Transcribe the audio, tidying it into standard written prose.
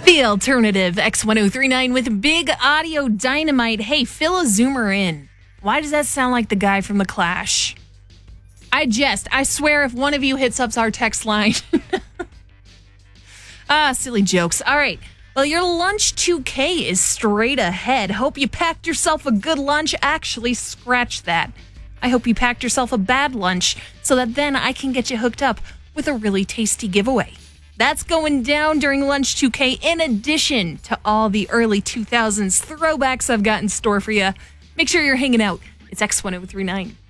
The alternative X1039 with Big Audio Dynamite. Hey, fill a zoomer in. Why does that sound like the guy from The Clash? I swear if one of you hits up our text line. Silly jokes. All right. Well, your lunch 2K is straight ahead. Hope you packed yourself a good lunch. Actually, scratch that. I hope you packed yourself a bad lunch so that then I can get you hooked up with a really tasty giveaway. That's going down during Lunch 2K in addition to all the early 2000s throwbacks I've got in store for you. Make sure you're hanging out. It's X1039.